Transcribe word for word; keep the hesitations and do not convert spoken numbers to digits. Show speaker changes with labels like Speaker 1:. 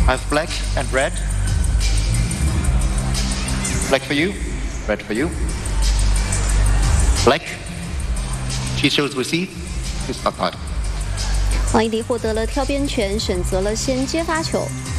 Speaker 1: I have black and red. Black for you, red for you. Black. She shows receive. Please start card.
Speaker 2: 王一迪获得了跳边权，选择了先接发球。